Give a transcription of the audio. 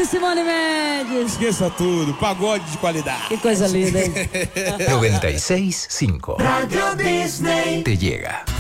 Simone Mendes. Esqueça tudo, pagode de qualidade. Que coisa linda, hein? 96.5 Radio Disney te llega.